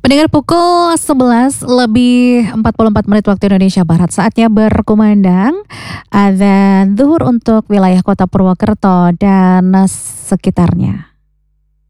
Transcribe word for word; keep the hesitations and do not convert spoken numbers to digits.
Pendengar pukul sebelas lebih empat puluh empat menit waktu Indonesia Barat. Saatnya berkumandang adzan zuhur untuk wilayah Kota Purwokerto dan sekitarnya.